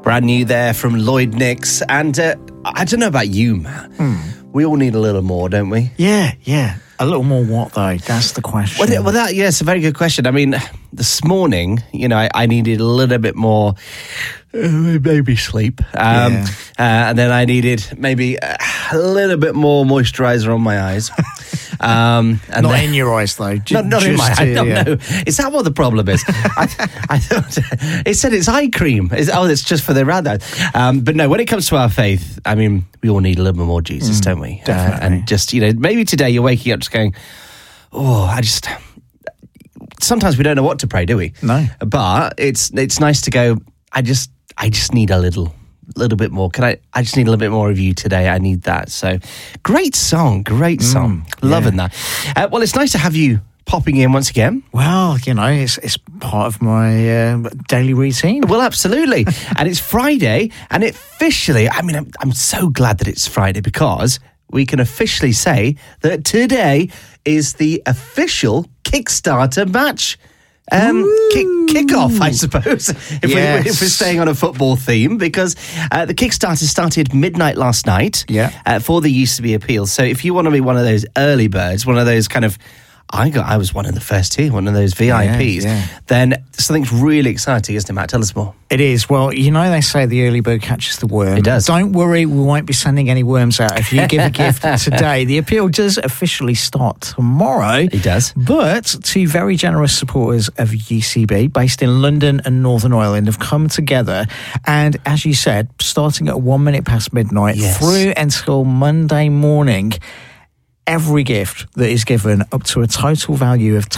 Brand new there from Lloyd Nix. And I don't know about you, Matt. We all need a little more, don't we? Yeah. A little more what, though? That's the question. Well, it's a very good question. I mean, this morning, I needed a little bit more maybe sleep. And then I needed maybe a little bit more moisturiser on my eyes. And not then, in your eyes, though. Not in my eyes. No. Is that what the problem is? I thought it said it's eye cream. It's just for the red eyes. But no, when it comes to our faith, I mean, we all need a little bit more Jesus, don't we? Definitely. And just, maybe today you're waking up just going, sometimes we don't know what to pray, do we? No. But it's nice to go, I just need a little bit more. I just need a little bit more of you today. I need that. So great song. Loving that. Well, it's nice to have you popping in once again. Well, it's part of my daily routine. Well, absolutely. And it's Friday, and it officially, I'm so glad that it's Friday because we can officially say that today is the official Kickstarter match. Kickoff, I suppose, if we're staying on a football theme, because the Kickstarter started midnight last night for the UCB appeal. So if you want to be one of those early birds, one of those kind of, I was one of the first two, one of those VIPs, then something's really exciting, isn't it, Matt? Tell us more. It is. Well, they say the early bird catches the worm. It does. Don't worry, we won't be sending any worms out if you give a gift today. The appeal does officially start tomorrow. It does. But two very generous supporters of UCB, based in London and Northern Ireland, have come together. And as you said, starting at 1 minute past midnight through until Monday morning, every gift that is given up to a total value of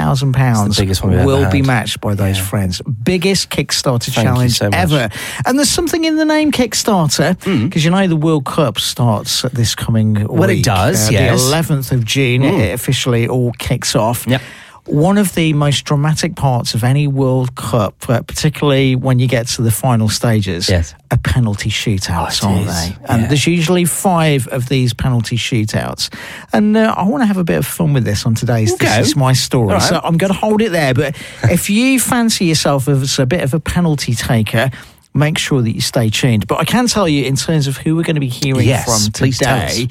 £10,000 will be matched by those friends. Biggest Kickstarter challenge ever. And there's something in the name Kickstarter, because the World Cup starts this coming week. Well, it does, yes. The 11th of June, it officially all kicks off. Yep. One of the most dramatic parts of any World Cup, particularly when you get to the final stages, are penalty shootouts, aren't they? And there's usually 5 of these penalty shootouts. And I want to have a bit of fun with this on today's This Is My Story. Right. So I'm going to hold it there. But if you fancy yourself as a bit of a penalty taker, make sure that you stay tuned. But I can tell you, in terms of who we're going to be hearing from today,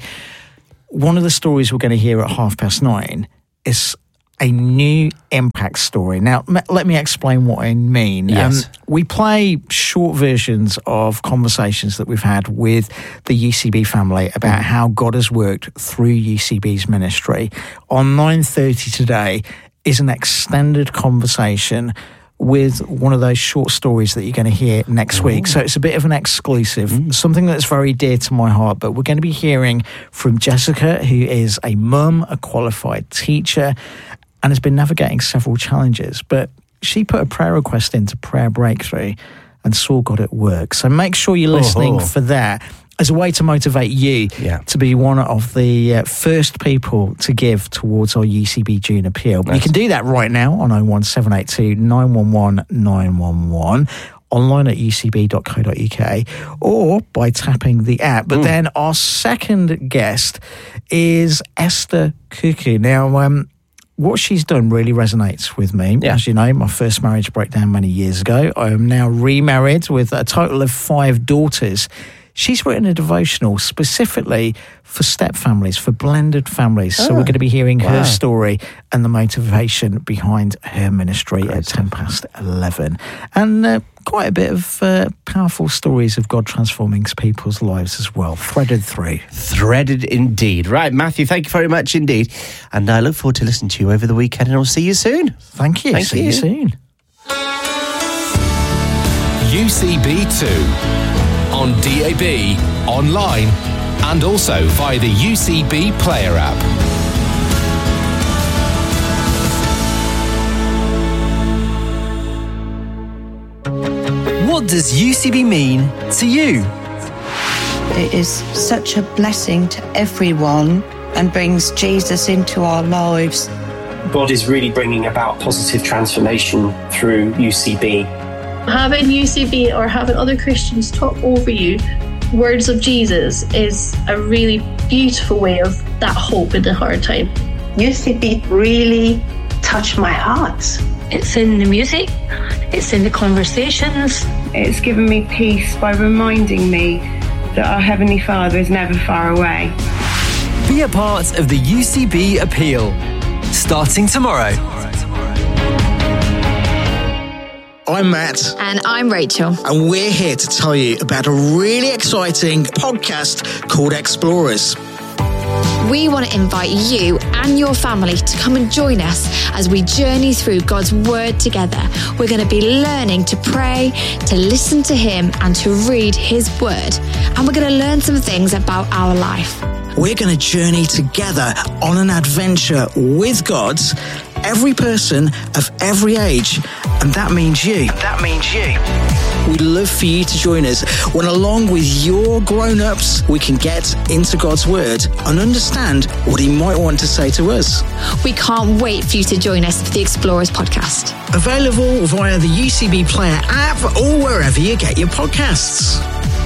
one of the stories we're going to hear at 9:30 is a new impact story. Now, let me explain what I mean. Yes. We play short versions of conversations that we've had with the UCB family about how God has worked through UCB's ministry. On 9:30 today is an extended conversation with one of those short stories that you're going to hear next week. So it's a bit of an exclusive, something that's very dear to my heart. But we're going to be hearing from Jessica, who is a mum, a qualified teacher, and has been navigating several challenges. But she put a prayer request into Prayer Breakthrough and saw God at work. So make sure you're listening for that as a way to motivate you to be one of the first people to give towards our UCB June appeal. Nice. You can do that right now on 01782 911 911. Online at ucb.co.uk or by tapping the app. But then our second guest is Esther Cuckoo. Now, what she's done really resonates with me. As you know, my first marriage broke down many years ago. I am now remarried with a total of 5 daughters. She's written a devotional specifically for step families, for blended families. So we're going to be hearing her story and the motivation behind her ministry at 11:10. And quite a bit of powerful stories of God transforming people's lives as well, threaded through. Threaded indeed. Right, Matthew, thank you very much indeed. And I look forward to listening to you over the weekend, and I'll see you soon. Thank you. See you soon. UCB2 on DAB, online, and also via the UCB Player app. What does UCB mean to you? It is such a blessing to everyone and brings Jesus into our lives. God is really bringing about positive transformation through UCB. Having UCB or having other Christians talk over you words of Jesus is a really beautiful way of that hope in the hard time. UCB really touched my heart. It's in the music, it's in the conversations, it's given me peace by reminding me that our Heavenly Father is never far away. Be a part of the UCB Appeal, starting tomorrow. I'm Matt. And I'm Rachel. And we're here to tell you about a really exciting podcast called Explorers. We want to invite you and your family to come and join us as we journey through God's Word together. We're going to be learning to pray, to listen to Him, and to read His Word. And we're going to learn some things about our life. We're going to journey together on an adventure with God, every person of every age, and that means you. We'd love for you to join us when, along with your grown-ups, we can get into God's Word and understand what He might want to say to us. We can't wait for you to join us for the Explorers podcast. Available via the UCB Player app or wherever you get your podcasts.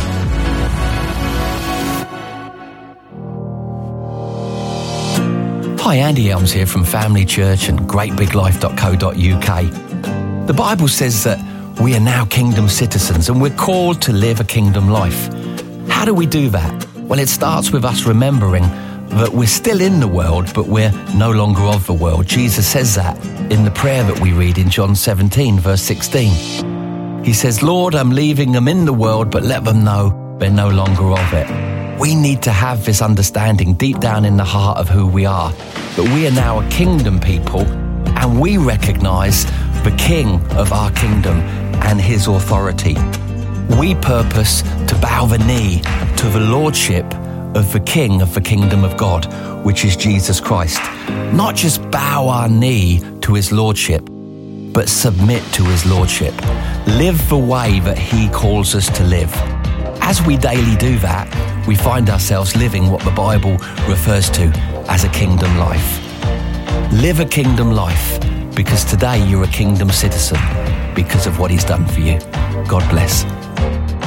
Hi, Andy Elms here from Family Church and greatbiglife.co.uk. The Bible says that we are now kingdom citizens and we're called to live a kingdom life. How do we do that? Well, it starts with us remembering that we're still in the world, but we're no longer of the world. Jesus says that in the prayer that we read in John 17, verse 16. He says, Lord, I'm leaving them in the world, but let them know they're no longer of it. We need to have this understanding deep down in the heart of who we are, that we are now a kingdom people and we recognise the King of our kingdom and His authority. We purpose to bow the knee to the lordship of the King of the kingdom of God, which is Jesus Christ. Not just bow our knee to His lordship, but submit to His lordship. Live the way that He calls us to live. As we daily do that, we find ourselves living what the Bible refers to as a kingdom life. Live a kingdom life, because today you're a kingdom citizen because of what He's done for you. God bless.